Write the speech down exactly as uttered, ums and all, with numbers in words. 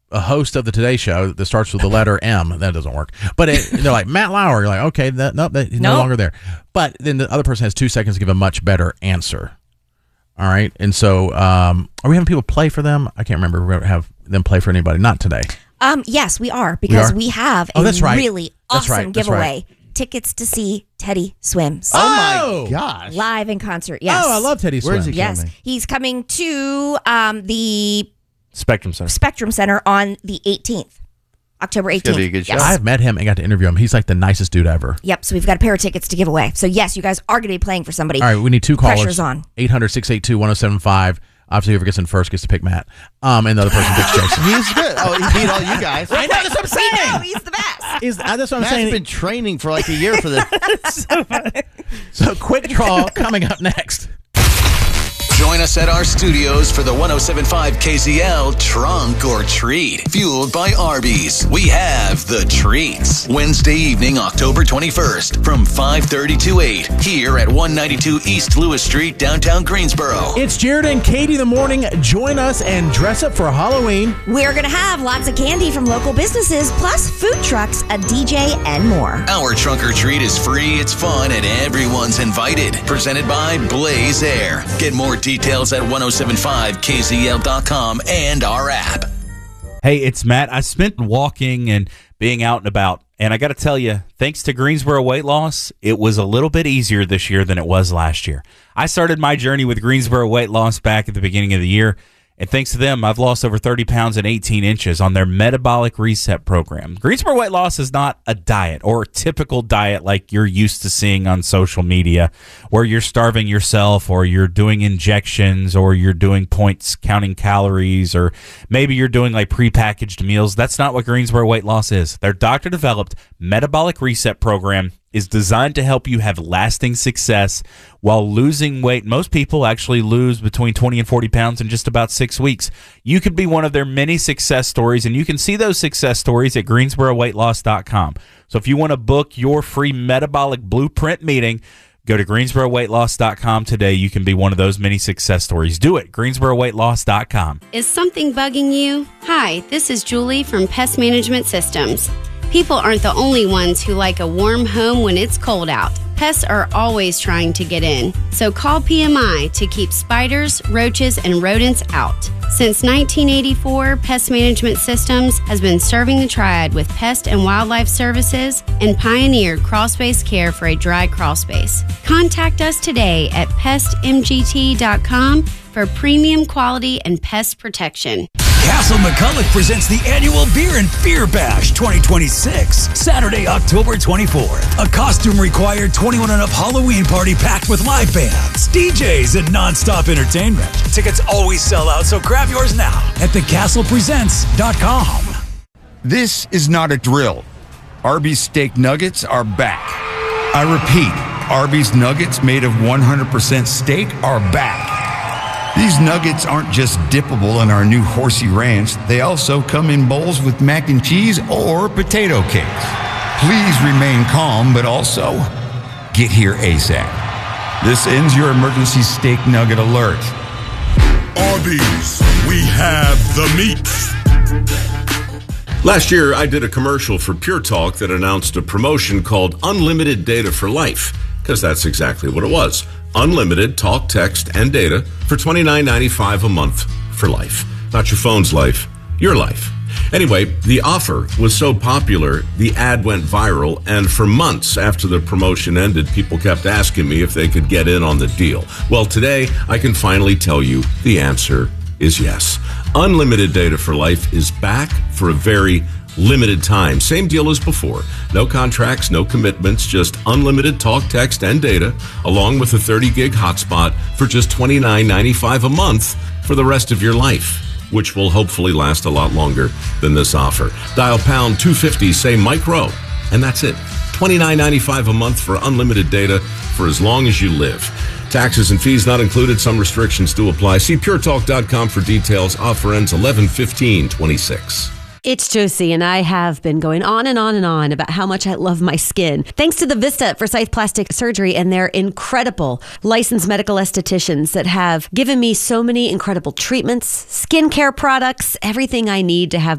a host of the Today Show that starts with the letter M. That doesn't work. But it, they're like, Matt Lauer. You're like, okay, that, nope, that, he's no Nope. longer there. But then the other person has two seconds to give a much better answer. All right. And so um, are we having people play for them? I can't remember. We're going to have them play for anybody. Not today. Um, yes, we are because We we, are? have a Oh, that's right. really That's awesome right. That's giveaway. right. Tickets to see Teddy Swims. Oh, my gosh. Live in concert, yes. Oh, I love Teddy Swims. Where is he Yes, coming? he's coming to um, the Spectrum Center. Spectrum Center on the eighteenth, October eighteenth. gonna be a good show. Yes. I've met him and got to interview him. He's like the nicest dude ever. Yep, so we've got a pair of tickets to give away. So yes, you guys are going to be playing for somebody. All right, we need two callers. Pressure's on. eight hundred, six eight two, one oh seven five. Obviously, whoever gets in first gets to pick Matt. Um, and the other person picks Jason. He's good. Oh, he beat all you guys. I know, that's what I'm We know, saying. he's the best. Is, uh, that's what I'm Matt's saying. been training for like a year for this. So, quick draw coming up next. Join us at our studios for the one oh seven point five K Z L Trunk or Treat. Fueled by Arby's. We have the treats. Wednesday evening, October twenty-first from five thirty to eight here at one ninety-two East Lewis Street, downtown Greensboro. It's Jared and Katie in the morning. Join us and dress up for Halloween. We're going to have lots of candy from local businesses, plus food trucks, a D J, and more. Our Trunk or Treat is free, it's fun, and everyone's invited. Presented by Blaze Air. Get more details at ten seventy-five K Z L dot com and our app. Hey, it's Matt. I spent walking and being out and about, and I got to tell you, thanks to Greensboro Weight Loss, it was a little bit easier this year than it was last year. I started my journey with Greensboro Weight Loss back at the beginning of the year, and thanks to them, I've lost over thirty pounds and eighteen inches on their Metabolic Reset program. Greensboro Weight Loss is not a diet or a typical diet like you're used to seeing on social media, where you're starving yourself or you're doing injections or you're doing points counting calories or maybe you're doing like prepackaged meals. That's not what Greensboro Weight Loss is. Their doctor-developed Metabolic Reset program is designed to help you have lasting success while losing weight. Most people actually lose between twenty and forty pounds in just about six weeks. You could be one of their many success stories, and you can see those success stories at greensboro weight loss dot com. So if you want to book your free metabolic blueprint meeting, go to greensboro weight loss dot com today. You can be one of those many success stories. Do it, greensboro weight loss dot com. Is something bugging you? Hi, this is Julie from Pest Management Systems. People aren't the only ones who like a warm home when it's cold out. Pests are always trying to get in, so call P M I to keep spiders, roaches, and rodents out. Since nineteen eighty-four, Pest Management Systems has been serving the Triad with pest and wildlife services and pioneered crawlspace care for a dry crawlspace. Contact us today at pest m g t dot com for premium quality and pest protection. Castle McCulloch presents the annual Beer and Fear Bash twenty twenty-six, Saturday, October twenty-fourth. A costume-required twenty-one and up Halloween party packed with live bands, D Js, and non-stop entertainment. Tickets always sell out, so grab yours now at the castle presents dot com. This is not a drill. Arby's steak nuggets are back. I repeat, Arby's nuggets made of one hundred percent steak are back. These nuggets aren't just dippable in our new Horsey Ranch. They also come in bowls with mac and cheese or potato cakes. Please remain calm, but also get here ASAP. This ends your emergency steak nugget alert. Arby's, we have the meats. Last year, I did a commercial for Pure Talk that announced a promotion called Unlimited Data for Life, because that's exactly what it was. Unlimited talk, text, and data for twenty-nine ninety-five a month for life. Not your phone's life, your life. Anyway, the offer was so popular, the ad went viral, and for months after the promotion ended, people kept asking me if they could get in on the deal. Well, today, I can finally tell you the answer is yes. Unlimited Data for Life is back for a very limited time. Same deal as before. No contracts, no commitments, just unlimited talk, text, and data, along with a thirty gig hotspot for just twenty-nine ninety-five a month for the rest of your life, which will hopefully last a lot longer than this offer. Dial pound two fifty, say Mike Rowe, and that's it. twenty-nine ninety-five a month for unlimited data for as long as you live. Taxes and fees not included. Some restrictions do apply. See pure talk dot com for details. Offer ends eleven fifteen twenty-six. It's Josie, and I have been going on and on and on about how much I love my skin. Thanks to the Vista Forsyth Plastic Surgery and their incredible licensed medical estheticians that have given me so many incredible treatments, skincare products, everything I need to have